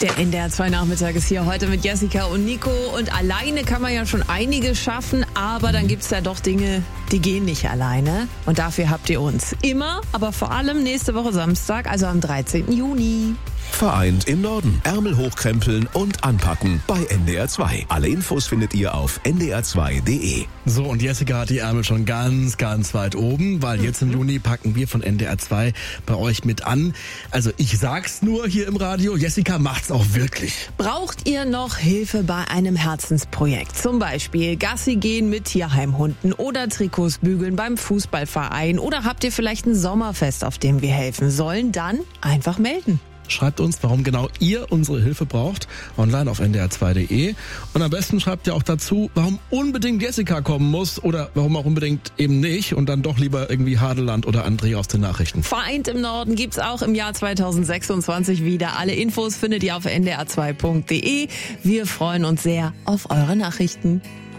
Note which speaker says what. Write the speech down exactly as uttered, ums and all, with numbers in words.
Speaker 1: Der N D R zwei Nachmittag ist hier heute mit Jessica und Nico. Und alleine kann man ja schon einiges schaffen, aber dann gibt's ja doch Dinge, die gehen nicht alleine. Und dafür habt ihr uns immer, aber vor allem nächste Woche Samstag, also am dreizehnten Juni.
Speaker 2: Vereint im Norden. Ärmel hochkrempeln und anpacken bei N D R zwei. Alle Infos findet ihr auf n d r zwei punkt d e.
Speaker 3: So, und Jessica hat die Ärmel schon ganz, ganz weit oben, weil jetzt im Juni packen wir von N D R zwei bei euch mit an. Also ich sag's nur hier im Radio, Jessica macht's auch wirklich.
Speaker 1: Braucht ihr noch Hilfe bei einem Herzensprojekt? Zum Beispiel Gassi gehen mit Tierheimhunden oder Trikots bügeln beim Fußballverein, oder habt ihr vielleicht ein Sommerfest, auf dem wir helfen sollen? Dann einfach melden.
Speaker 3: Schreibt uns, warum genau ihr unsere Hilfe braucht, online auf n d r zwei punkt d e. Und am besten schreibt ihr auch dazu, warum unbedingt Jessica kommen muss oder warum auch unbedingt eben nicht und dann doch lieber irgendwie Hadeland oder André aus den Nachrichten.
Speaker 1: Vereint im Norden gibt's auch im Jahr zweitausendsechsundzwanzig wieder. Alle Infos findet ihr auf n d r zwei punkt d e. Wir freuen uns sehr auf eure Nachrichten.